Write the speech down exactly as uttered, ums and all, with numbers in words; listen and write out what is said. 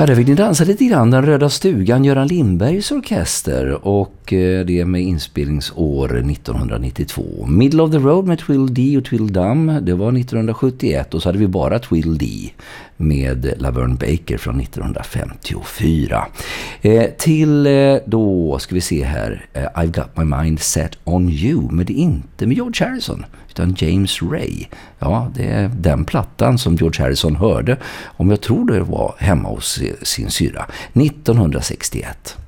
Ja, där fick ni dansa lite grann. Den röda stugan, Göran Lindbergs orkester, och det med inspelningsår nittonhundranittiotvå. Middle of the Road med Tweedledee och Tweedledum, det var nittonhundrasjuttioett, och så hade vi bara Tweedledee med Laverne Baker från nittonhundrafemtiofyra. Eh, till eh, då ska vi se här, eh, I've got my mind set on you, men det är inte med George Harrison utan James Ray. Ja, det är den plattan som George Harrison hörde, om jag tror det var hemma hos sin syra, nittonhundrasextioett.